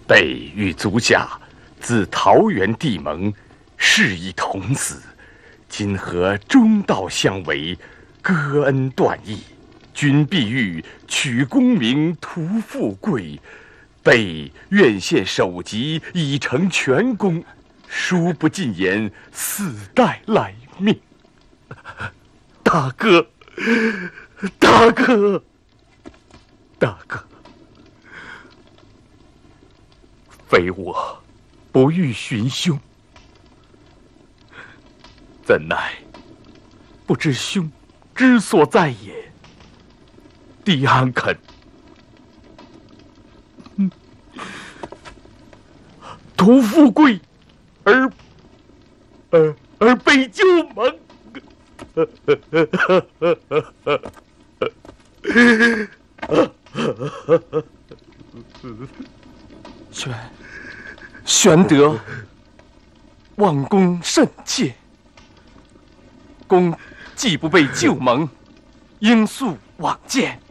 备与足下自桃园地盟，誓一同死。今何中道相违，割恩断义？君必欲取功名，图富贵。备愿献首级，以成全功。殊不尽言，死待来命。大哥，大哥，大哥，非我不欲寻兄，怎奈不知兄之所在也。弟安肯图富贵而被救盟。玄德，望公甚切。公既不被救盟，应速往见。